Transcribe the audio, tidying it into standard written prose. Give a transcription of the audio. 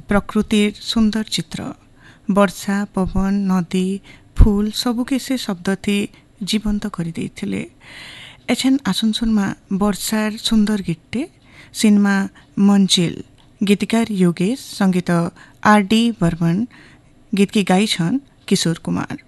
प्रकृतिर सुंदर चित्र वर्षा पवन नदी फूल सबुके से शब्द थी जीवंत कर देइथिले। एछन आसुन सुनमा वर्षार सुंदर गीतटे सिनेमा मंजिल गीतकार योगेश संगीत आर डी बर्मन गीत की गाई छन् किशोर कुमार।